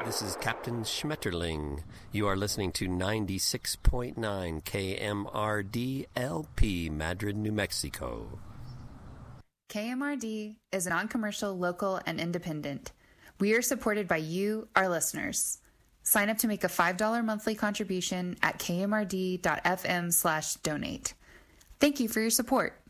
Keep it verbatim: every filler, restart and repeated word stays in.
This is Captain Schmetterling. You are listening to ninety-six point nine K M R D L P, Madrid, New Mexico. K M R D is a non-commercial, local, and independent. We are supported by you, our listeners. Sign up to make a five dollars monthly contribution at kmrd.fm slash donate. Thank you for your support.